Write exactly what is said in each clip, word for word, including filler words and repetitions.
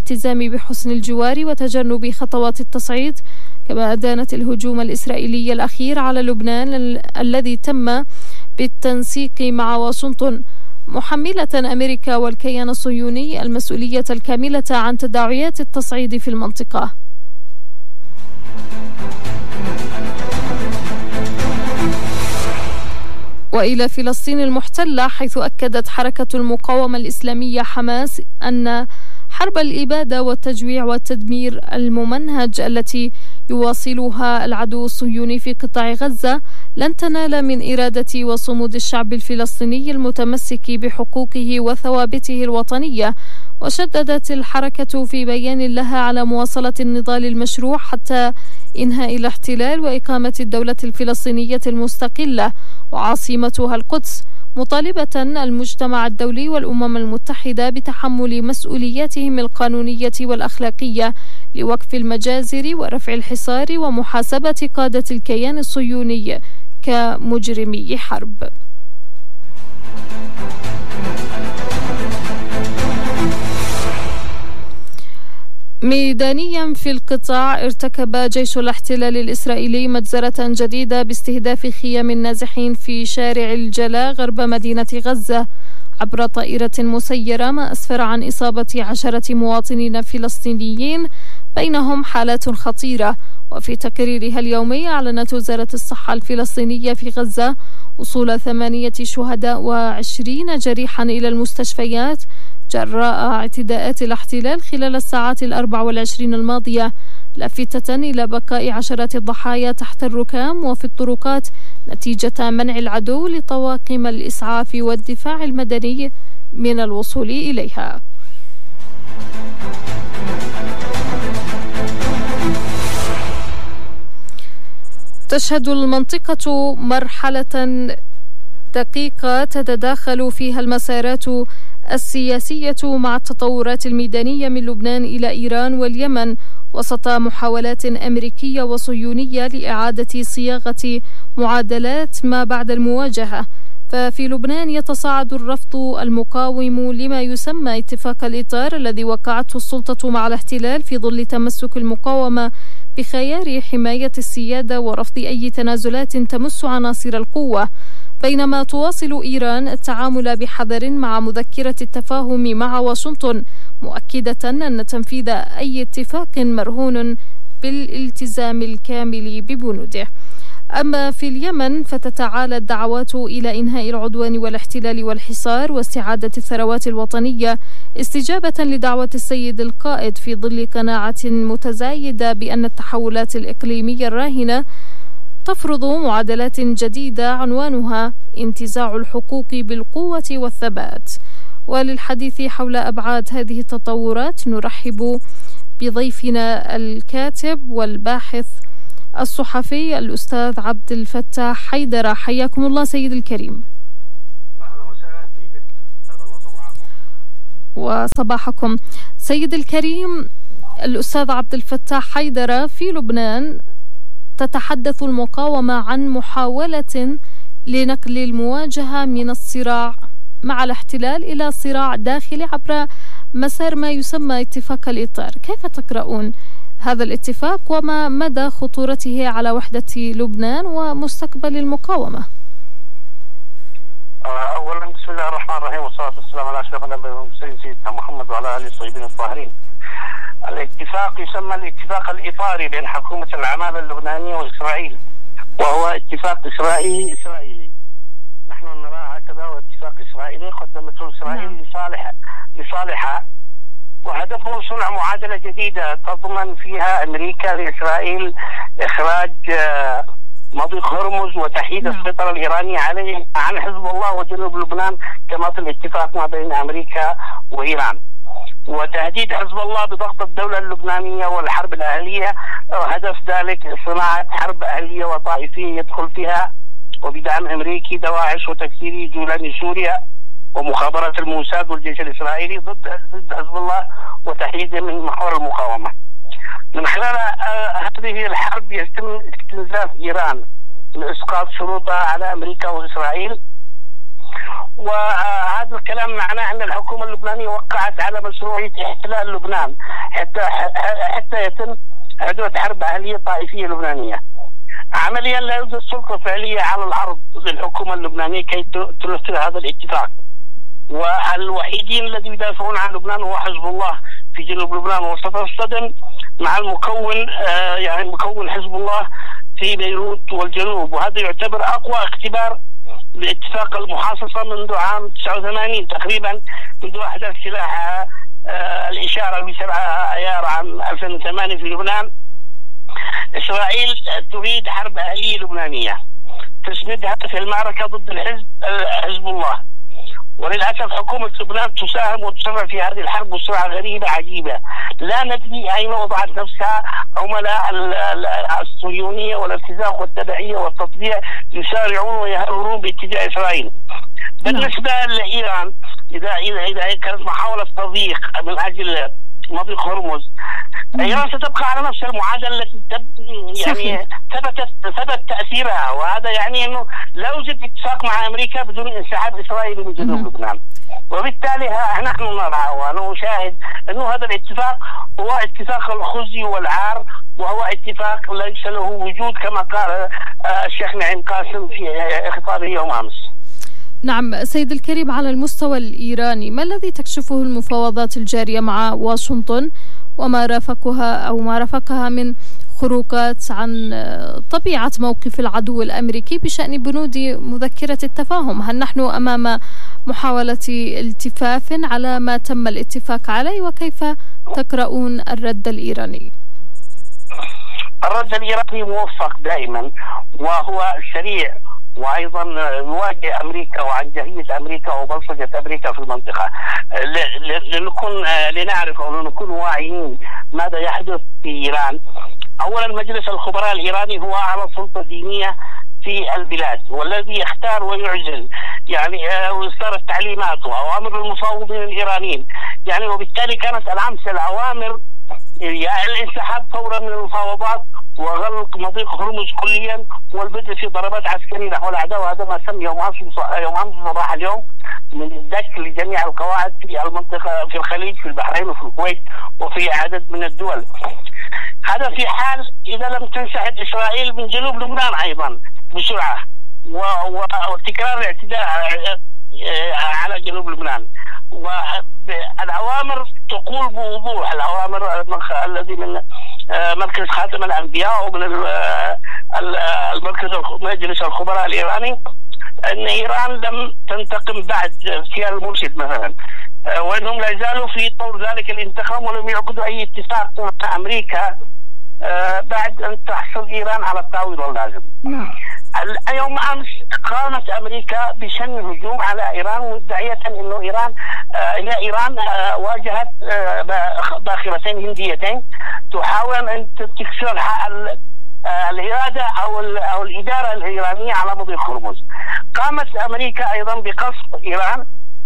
الالتزام بحسن الجوار وتجنب خطوات التصعيد، كما أدانت الهجوم الإسرائيلي الأخير على لبنان ال- الذي تم بالتنسيق مع واشنطن، محملة أمريكا والكيان الصهيوني المسؤولية الكاملة عن تداعيات التصعيد في المنطقة. وإلى فلسطين المحتلة، حيث أكدت حركة المقاومة الإسلامية حماس أن حرب الإبادة والتجويع والتدمير الممنهج التي يواصلها العدو الصهيوني في قطاع غزة لن تنال من إرادة وصمود الشعب الفلسطيني المتمسك بحقوقه وثوابته الوطنية. وشددت الحركة في بيان لها على مواصلة النضال المشروع حتى إنهاء الاحتلال وإقامة الدولة الفلسطينية المستقلة وعاصمتها القدس، مطالبة المجتمع الدولي والأمم المتحدة بتحمل مسؤولياتهم القانونية والأخلاقية لوقف المجازر ورفع الحصار ومحاسبة قادة الكيان الصهيوني كمجرمي حرب. ميدانيا في القطاع، ارتكب جيش الاحتلال الإسرائيلي مجزرة جديدة باستهداف خيام النازحين في شارع الجلاء غرب مدينة غزة عبر طائرة مسيرة، ما أسفر عن إصابة عشرة مواطنين فلسطينيين بينهم حالات خطيرة. وفي تقريرها اليومي أعلنت وزارة الصحة الفلسطينية في غزة وصول ثمانية شهداء وعشرين جريحا إلى المستشفيات جراء اعتداءات الاحتلال خلال الساعات الأربع والعشرين الماضية، لافتة إلى بقاء عشرات الضحايا تحت الركام وفي الطرقات نتيجة منع العدو لطواقم الإسعاف والدفاع المدني من الوصول إليها. تشهد المنطقة مرحلة دقيقة تتداخل فيها المسارات السياسية مع التطورات الميدانية من لبنان إلى إيران واليمن، وسط محاولات أمريكية وصهيونية لإعادة صياغة معادلات ما بعد المواجهة. ففي لبنان يتصاعد الرفض المقاوم لما يسمى اتفاق الإطار الذي وقعته السلطة مع الاحتلال في ظل تمسك المقاومة بخيار حماية السيادة ورفض أي تنازلات تمس عناصر القوة، بينما تواصل إيران التعامل بحذر مع مذكرة التفاهم مع واشنطن، مؤكدة أن تنفيذ أي اتفاق مرهون بالالتزام الكامل ببنوده. أما في اليمن فتتعالى الدعوات إلى إنهاء العدوان والاحتلال والحصار واستعادة الثروات الوطنية، استجابة لدعوة السيد القائد في ظل قناعة متزايدة بأن التحولات الإقليمية الراهنة تفرض معادلات جديدة عنوانها انتزاع الحقوق بالقوة والثبات. وللحديث حول أبعاد هذه التطورات نرحب بضيفنا الكاتب والباحث الصحفي الأستاذ عبد الفتاح حيدرة. حياكم الله سيد الكريم. وصباحكم سيد الكريم. الأستاذ عبد الفتاح حيدرة، في لبنان تتحدث المقاومة عن محاولة لنقل المواجهة من الصراع مع الاحتلال إلى صراع داخلي عبر مسار ما يسمى اتفاق الإطار. كيف تقرؤون هذا الاتفاق وما مدى خطورته على وحدة لبنان ومستقبل المقاومة؟ أولا بسم الله الرحمن الرحيم والصلاة والسلام على أشرف الأنبياء والمرسلين سيدنا محمد وعلى آله الطيبين الطاهرين. الاتفاق يسمى الاتفاق الإطاري بين حكومة العمالة اللبنانية وإسرائيل، وهو اتفاق إسرائيلي إسرائيلي نحن نراه هكذا، واتفاق إسرائيلي قدمته إسرائيل لصالح لصالحها، وهدفه صنع معادلة جديدة تضمن فيها أمريكا لإسرائيل إخراج مضيق هرمز وتحييد السيطرة الإيرانية عليه عن حزب الله وجنوب لبنان كما في الاتفاق ما بين أمريكا وإيران، وتهديد حزب الله بضغط الدولة اللبنانية والحرب الأهلية، هدف ذلك صناعة حرب أهلية وطائفية يدخل فيها وبدعم أمريكي دواعش وتكسيري جولان سوريا ومخابرات الموساد والجيش الإسرائيلي ضد ضد حزب الله وتحييده من محور المقاومة. من خلال هذه الحرب يتم استنزاف إيران لإسقاط شروطها على أمريكا وإسرائيل وهذا الكلام معناه أن الحكومة اللبنانية وقعت على مشروعية احتلال لبنان حتى حتى يتم حدوث حرب أهلية طائفية لبنانية. عمليا لا يوجد سلطة فعلية على الأرض للحكومة اللبنانية كي تنفذ هذا الاتفاق، والوحيدين الذين يدافعون عن لبنان هو حزب الله في جنوب لبنان، وستصطدم مع المكون آه يعني مكون حزب الله في بيروت والجنوب، وهذا يعتبر أقوى اختبار لاتفاق المحاصصة منذ عام تسعة وثمانين تقريبا، منذ أحداث سلاح آه الإشارة بسبعة آيار عام ألفين وثمانية في لبنان. إسرائيل تريد حرب أهلية لبنانية تسندها في المعركة ضد الحزب حزب الله، وللأسف حكومة لبنان تساهم وتسرع في هذه الحرب بسرعة غريبة عجيبة، لا ندري أين وضعت نفسها عملاء الصهيونية والابتزاز والتبعية والتطبيع يسارعون ويهربون باتجاه إسرائيل. بالنسبة لإيران، إذا إذا إذا كانت محاولة تضييق من أجل مضيق هرمز، إيران ستبقى على نفس المعادلة التي يعني ثبتت ثبت تأثيرها، وهذا يعني أنه لا يوجد اتفاق مع أمريكا بدون انسحاب إسرائيل من جنوب لبنان، وبالتالي نحن نرى ونشاهد أنه هذا الاتفاق هو اتفاق الخزي والعار، وهو اتفاق ليس له وجود كما قال الشيخ نعيم قاسم في خطابه يوم أمس. نعم سيد الكريم، على المستوى الإيراني ما الذي تكشفه المفاوضات الجارية مع واشنطن وما رافقها أو ما رافقها من خروقات عن طبيعة موقف العدو الأمريكي بشأن بنود مذكرة التفاهم؟ هل نحن أمام محاولة التفاف على ما تم الاتفاق عليه، وكيف تقرؤون الرد الإيراني؟ الرد الإيراني موفق دائما وهو سريع، وأيضا يواجه أمريكا وعنجهية أمريكا وبلطجة أمريكا في المنطقة. لنكون لنعرف أو لنكون واعيين ماذا يحدث في إيران. أولا، مجلس الخبراء الإيراني هو أعلى سلطة دينية في البلاد، والذي يختار ويعزل يعني ويصدر التعليمات وأوامر المفاوضين الإيرانيين يعني، وبالتالي كانت الأمس الأوامر يعني الانسحاب فورا من المفاوضات وغلق مضيق هرمز كليا والبدء في ضربات عسكريه نحو الاعداء، وهذا ما تم يوم امس يوم امس صباح اليوم من الدك لجميع القواعد في المنطقه في الخليج في البحرين وفي الكويت وفي عدد من الدول. هذا في حال اذا لم تنسحب اسرائيل من جنوب لبنان ايضا بسرعه وتكرار الاعتداء على جنوب لبنان. والأوامر تقول بوضوح، الأوامر الذي من مركز خاتم الأنبياء ومن المركز مجلس الخبراء الإيراني أن إيران لم تنتقم بعد اغتيال المرشد مثلا، وأنهم لا زالوا في طور ذلك الانتقام ولم يعقدوا أي اتفاق مع أمريكا بعد أن تحصل إيران على التعويض اللازم. نعم. يوم أمس قامت أمريكا بشن هجوم على إيران مدعية أنه إيران إن إيران واجهت باخرتين هنديتين تحاول أن تكسر الإرادة أو أو الإدارة الإيرانية على مضيق هرمز. قامت أمريكا أيضا بقصف إيران،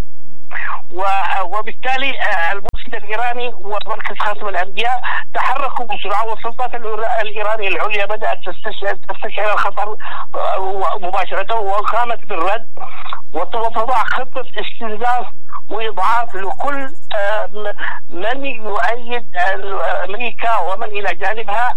وبالتالي المرشد الإيراني ومركز خاتم الأنبياء تحركوا بسرعة، والسلطات الإيرانية العليا بدأت تستشعر الخطر مباشرة وقامت بالرد وتضع خطة استنزاف وإضعاف لكل من يؤيد أمريكا ومن إلى جانبها،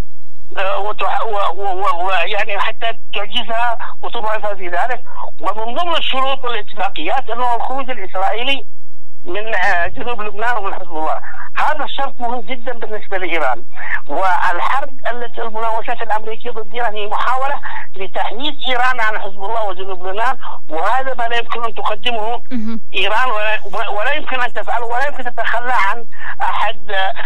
ويعني حتى تعجزها وتضعفها في ذلك. ومن ضمن الشروط والاتفاقيات أنه الخروج الإسرائيلي من جنوب لبنان ومن حزب الله. هذا الشرط مهم جدا بالنسبة لإيران. والحرب التي المناوشات الأمريكية ضد إيران هي محاولة لتحييد إيران عن حزب الله وجنوب لبنان، وهذا ما لا يمكن أن تقدمه إيران ولا يمكن أن تفعله ولا يمكن تتخلى عن أحد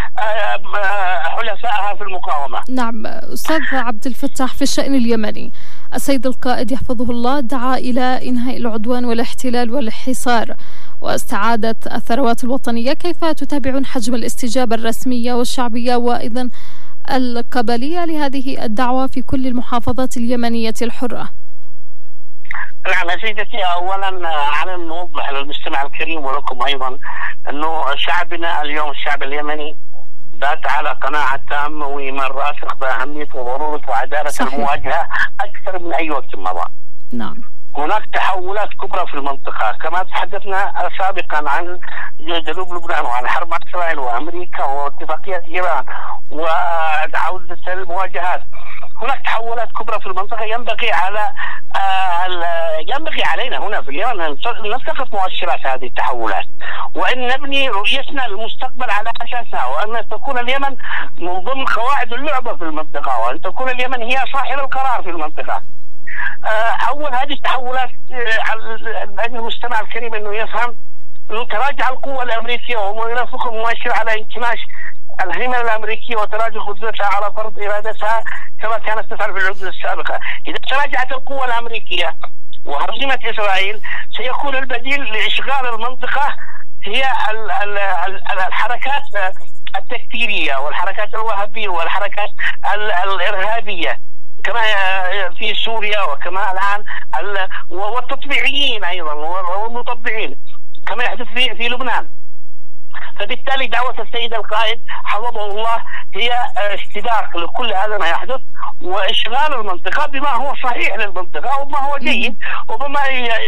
حلفائها في المقاومة. نعم أستاذ عبد الفتاح، في الشأن اليمني السيد القائد يحفظه الله دعا إلى إنهاء العدوان والاحتلال والحصار واستعادة الثروات الوطنية. كيف تتابعون حجم الاستجابة الرسمية والشعبية وأيضا القبلية لهذه الدعوة في كل المحافظات اليمنية الحرة؟ نعم سيدتي، أولا على أن نوضح للمستمع الكريم ولكم أيضا أنه شعبنا اليوم الشعب اليمني بات على قناعة تامة وإيمان راسخ بأهمية وضرورة وعدالة صحيح. المواجهة أكثر من أي وقت مضى. نعم. هناك تحولات كبرى في المنطقة، كما تحدثنا سابقا عن جنوب لبنان وعن حرب مع إسرائيل وأمريكا واتفاقية إيران وعودة المواجهات. هناك تحولات كبرى في المنطقة، ينبغي على آه ينبغي علينا هنا في اليمن أن نلتقط مؤشرات هذه التحولات، وأن نبني رؤيتنا للمستقبل على أساسها، وأن تكون اليمن من ضمن قواعد اللعبة في المنطقة، وأن تكون اليمن هي صاحب القرار في المنطقة. أول هذه التحولات على المستمع الكريم أنه يفهم أنه تراجع القوة الأمريكية ويرافق مؤشر على انكماش الهيمنة الأمريكية وتراجع قدرتها على فرض إرادتها كما كانت تفعل في العقود السابقة. إذا تراجعت القوة الأمريكية وهزمت إسرائيل سيكون البديل لإشغال المنطقة هي الحركات التكتيرية والحركات الوهابية والحركات الإرهابية كما في سوريا وكما الآن والتطبيعيين أيضا والمطبعين كما يحدث في في لبنان. فبالتالي دعوة السيد القائد حفظه الله هي استباق لكل هذا ما يحدث وإشغال المنطقة بما هو صحيح للمنطقة وما هو جيد وبما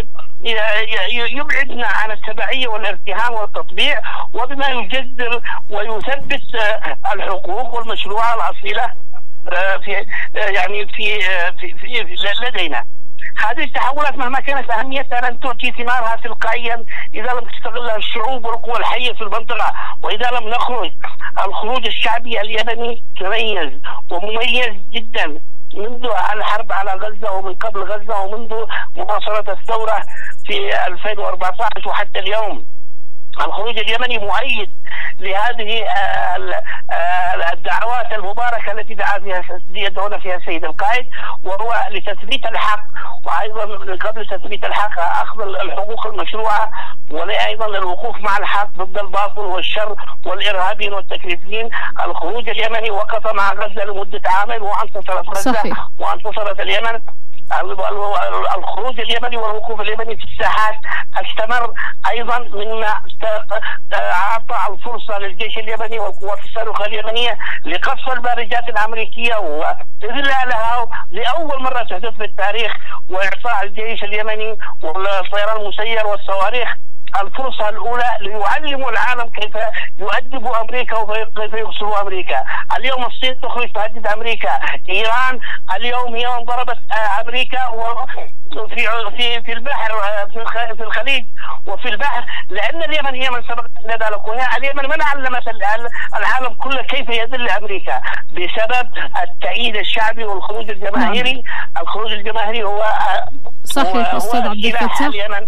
يبعدنا عن التبعية والارتهان والتطبيع وبما يجذر ويثبت الحقوق والمشروعات الأصيلة في يعني في في, في لدينا. هذه التحولات مهما كانت أهميتها لن تؤتي ثمارها تلقائيا إذا لم تستغلها الشعوب والقوى الحية في المنطقة، وإذا لم نخرج الخروج الشعبي اليمني تميز ومميز جدا منذ الحرب على غزة ومن قبل غزة ومنذ مواصلة الثورة في ألفين وأربعة عشر وحتى اليوم. الخروج اليمني مؤيد لهذه الدعوات المباركة التي دعا فيها يدعون فيها السيد القائد، وهو لتثبيت الحق، وأيضا من قبل تثبيت الحق أخذ الحقوق المشروعة، وأيضا الوقوف مع الحق ضد الباطل والشر والإرهابيين والتكريفيين. الخروج اليمني وقف مع غزة لمدة عامين وانتصرت غزة وانتصرت اليمن. الخروج اليمني والوقوف اليمني في الساحات استمر أيضا مما أعطى الفرصة للجيش اليمني والقوات الصاروخية اليمنية لقصف البارجات الأمريكية وإذلالها لأول مرة تحدث في التاريخ، وإعطاء الجيش اليمني والطيران المسير والصواريخ الفرصة الأولى ليعلموا العالم كيف يؤدبوا أمريكا وكيف يخسروا أمريكا. اليوم الصين تخرج تهدد أمريكا، إيران اليوم هي من ضربت أمريكا وفي في في البحر في الخليج وفي البحر، لأن اليمن هي من سبقت ذلك، وهي اليمن من علمت العالم كله كيف يذل أمريكا بسبب التأييد الشعبي والخروج الجماهيري. الخروج الجماهيري هو صحيح أستاذ عبد الفتاح،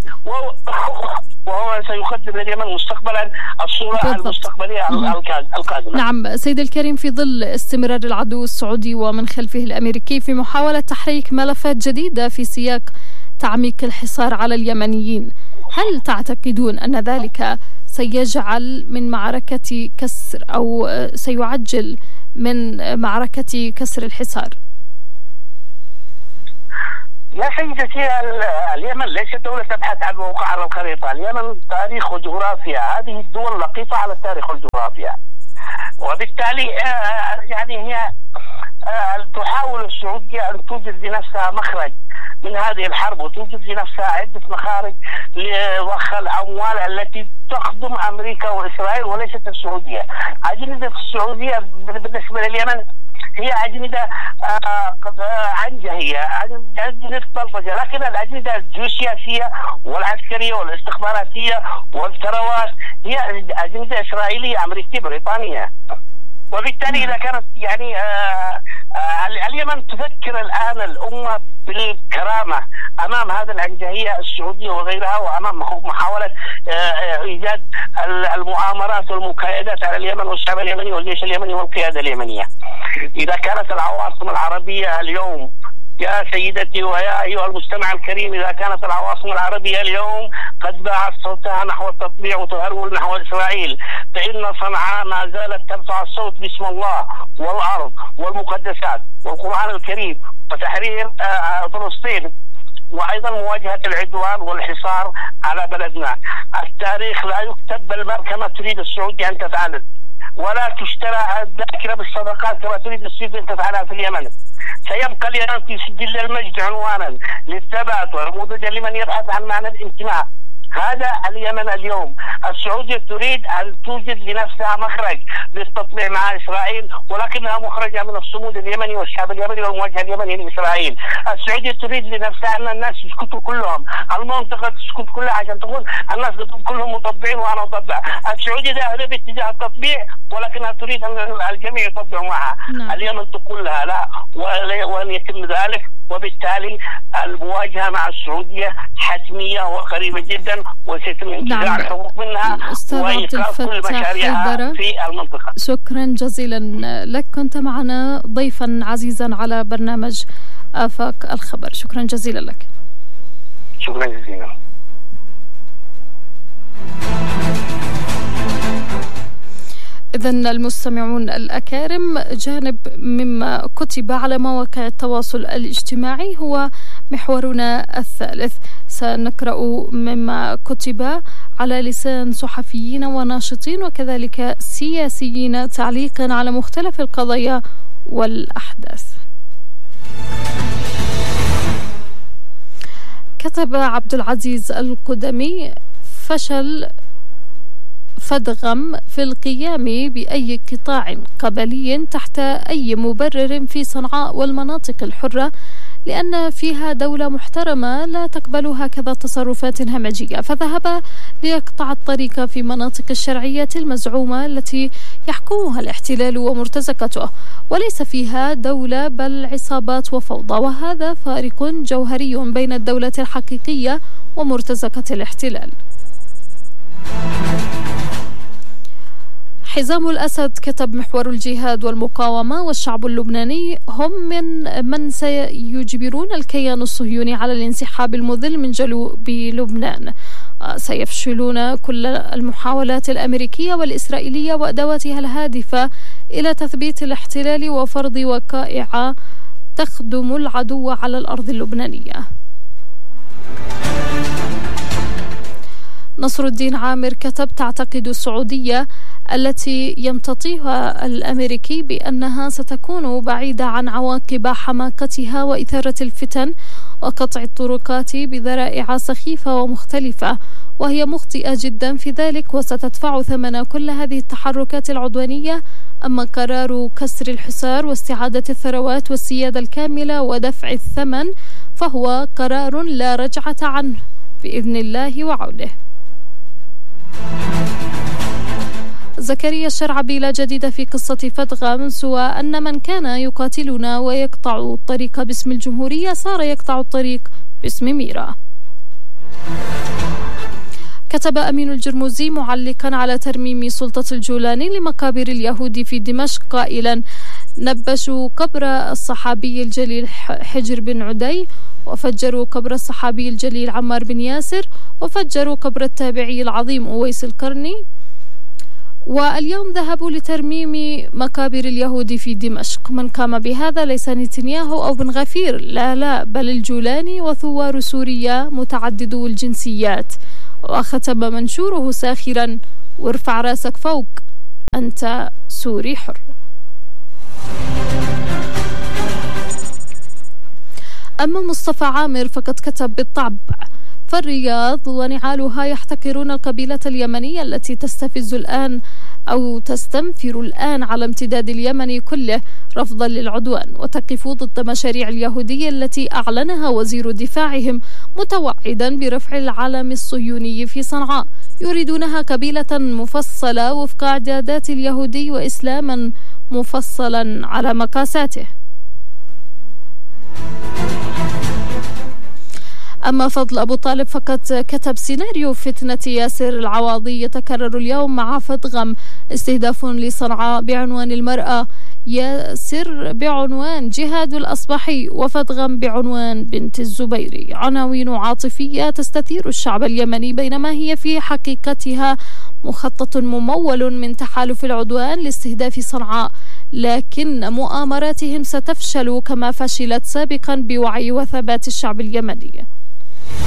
وهو سيقدم لليمن مستقبلا الصورة بالضبط. المستقبلية القادمة. نعم سيد الكريم، في ظل استمرار العدو السعودي ومن خلفه الأمريكي في محاولة تحريك ملفات جديدة في سياق تعميق الحصار على اليمنيين، هل تعتقدون أن ذلك سيجعل من معركة كسر أو سيعجل من معركة كسر الحصار؟ يا سيدتي، اليمن ليست دولة تبحث عن موقع على الخريطة، اليمن تاريخ وجغرافيا، هذه الدول لقيطة على التاريخ والجغرافيا، وبالتالي يعني هي تحاول السعودية أن توجد لنفسها مخرج من هذه الحرب وتوجد لنفسها عدة مخارج لضخ الأموال التي تخدم أمريكا وإسرائيل وليست السعودية. أجندة السعودية بالنسبة لليمن هي أجندة عنجهية، أجندة طلفجة، لكن الأجندة الجيوسياسية والعسكرية والاستخباراتية والثروات هي أجندة إسرائيلية أمريكية بريطانية. وبالتالي إذا كانت يعني آآ آآ اليمن تذكر الآن الأمة بالكرامة أمام هذا العنجهية السعودية وغيرها، وأمام محاولة إيجاد المؤامرات والمكايدات على اليمن والشعب اليمني والجيش اليمني والقيادة اليمنية. إذا كانت العواصم العربية اليوم يا سيدتي ويا أيها المستمع الكريم، إذا كانت العواصم العربية اليوم قد باعت صوتها نحو التطبيع وتهرول نحو إسرائيل، فإن صنعاء ما زالت ترفع الصوت باسم الله والأرض والمقدسات والقرآن الكريم وتحرير فلسطين، وأيضا مواجهة العدوان والحصار على بلدنا. التاريخ لا يكتب بالمرء كما تريد السعودية أن تفعل. ولا تشترى الذاكرة بالصدقات كما تريد السويد أن تفعلها في اليمن. سيبقى الإيران في سجل المجد عنوانا للثبات ونموذجا لمن يبحث عن معنى الانتماء. هذا اليمن اليوم. السعودية تريد أن توجد لنفسها مخرج للتطبيع مع إسرائيل، ولكنها مخرجة من الصمود اليمني والشعب اليمني والمواجهة اليمني لإسرائيل. السعودية تريد لنفسها أن الناس يسكتوا كلهم، المنطقة تسكت كلها عشان تقول الناس كلهم مطبعين وأنا أطبع. السعودية ذاهبة باتجاه التطبيع ولكنها تريد أن الجميع يطبعوا معها. نعم. اليمن تقول لها لا وأن يتم ذلك، وبالتالي المواجهة مع السعودية حتمية وقريبة جدا وسيتم انتزاع الحقوق منها وإيقاف كل مشاريعها في المنطقة. شكرا جزيلا لك، كنت معنا ضيفا عزيزا على برنامج آفاق الخبر. شكرا جزيلا لك. شكرا جزيلا. إذن المستمعون الأكارم، جانب مما كتب على مواقع التواصل الاجتماعي هو محورنا الثالث. سنقرأ مما كتب على لسان صحفيين وناشطين وكذلك سياسيين تعليقا على مختلف القضايا والأحداث. كتب عبد العزيز القدمي: فشل فدغم في القيام بأي قطاع قبلي تحت أي مبرر في صنعاء والمناطق الحرة، لأن فيها دولة محترمة لا تقبل هكذا تصرفات همجية، فذهب ليقطع الطريق في مناطق الشرعية المزعومة التي يحكمها الاحتلال ومرتزقته، وليس فيها دولة بل عصابات وفوضى، وهذا فارق جوهري بين الدولة الحقيقية ومرتزقة الاحتلال. حزام الأسد كتب: محور الجهاد والمقاومة والشعب اللبناني هم من من سيجبرون الكيان الصهيوني على الانسحاب المذل من جنوب لبنان. سيفشلون كل المحاولات الأمريكية والإسرائيلية وأدواتها الهادفة إلى تثبيت الاحتلال وفرض وقائع تخدم العدو على الأرض اللبنانية. نصر الدين عامر كتب: تعتقد السعودية التي يمتطيها الأمريكي بأنها ستكون بعيدة عن عواقب حماقتها وإثارة الفتن وقطع الطرقات بذرائع سخيفة ومختلفة، وهي مخطئة جدا في ذلك وستدفع ثمن كل هذه التحركات العدوانية. أما قرار كسر الحصار واستعادة الثروات والسيادة الكاملة ودفع الثمن فهو قرار لا رجعة عنه بإذن الله وعونه. زكريا الشرعبي: لا جديد في قصة فدغم سوى أن من كان يقاتلنا ويقطع الطريق باسم الجمهورية صار يقطع الطريق باسم ميرا. كتب أمين الجرموزي معلقا على ترميم سلطة الجولاني لمقابر اليهود في دمشق قائلا: نبشوا قبر الصحابي الجليل حجر بن عدي، وفجروا قبر الصحابي الجليل عمار بن ياسر، وفجروا قبر التابعي العظيم أويس القرني، واليوم ذهبوا لترميم مقابر اليهود في دمشق. من قام بهذا ليس نتنياهو أو بن غفير، لا لا بل الجولاني وثوار سوريا متعددو الجنسيات. وختم منشوره ساخرا: وارفع راسك فوق، أنت سوري حر. أما مصطفى عامر فقد كتب بالطبع: فالرياض ونعالها يحتقرون القبيلة اليمنية التي تستفز الآن أو تستنفر الآن على امتداد اليمن كله رفضا للعدوان، وتقف ضد مشاريع اليهودية التي أعلنها وزير دفاعهم متوعدا برفع العلم الصهيوني في صنعاء. يريدونها قبيلة مفصلة وفق إعدادات اليهودي وإسلاما مفصلا على مقاساته. أما فضل أبو طالب فقد كتب: سيناريو فتنة ياسر العواضي يتكرر اليوم مع فدغم، استهداف لصنعاء بعنوان المرأة، ياسر بعنوان جهاد الأصبحي، وفدغم بعنوان بنت الزبيري. عناوين عاطفية تستثير الشعب اليمني بينما هي في حقيقتها مخطط ممول من تحالف العدوان لاستهداف صنعاء، لكن مؤامراتهم ستفشل كما فشلت سابقا بوعي وثبات الشعب اليمني.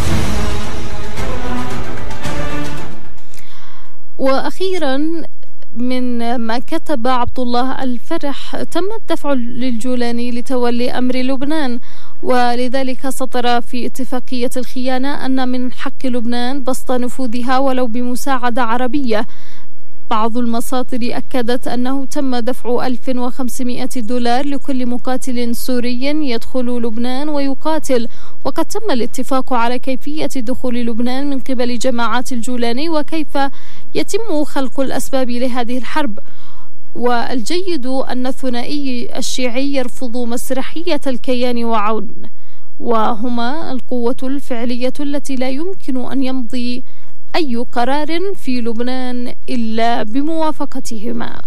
وأخيرا من ما كتب عبد الله الفرح تم الدفع للجولاني لتولي أمر لبنان، ولذلك سطر في اتفاقية الخيانة أن من حق لبنان بسط نفوذها ولو بمساعدة عربية. بعض المصادر أكدت أنه تم دفع ألف وخمسمائة دولار لكل مقاتل سوري يدخل لبنان ويقاتل، وقد تم الاتفاق على كيفية دخول لبنان من قبل جماعات الجولاني وكيف يتم خلق الأسباب لهذه الحرب. والجيد أن الثنائي الشيعي يرفض مسرحية الكيان وعون، وهما القوة الفعلية التي لا يمكن أن يمضي أي قرار في لبنان إلا بموافقتهما.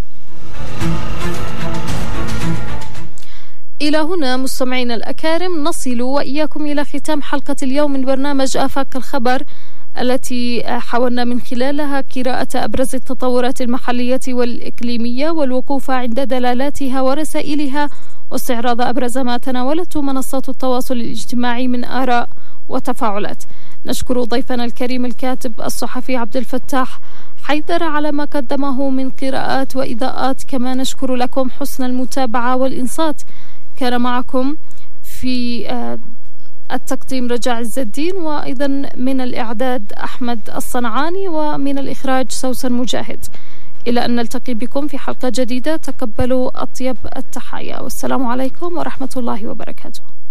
إلى هنا مستمعينا الأكارم نصل وإياكم إلى ختام حلقة اليوم من برنامج آفاق الخبر، التي حاولنا من خلالها قراءة أبرز التطورات المحلية والإقليمية والوقوف عند دلالاتها ورسائلها، واستعراض أبرز ما تناولته منصات التواصل الاجتماعي من آراء وتفاعلات. نشكر ضيفنا الكريم الكاتب الصحفي عبد الفتاح حيدر على ما قدمه من قراءات وإضاءات، كما نشكر لكم حسن المتابعة والإنصات. كان معكم في التقديم رجاء عز الدين، وأيضا من الإعداد أحمد الصنعاني، ومن الإخراج سوسن مجاهد. إلى أن نلتقي بكم في حلقة جديدة، تقبلوا أطيب التحايا، والسلام عليكم ورحمة الله وبركاته.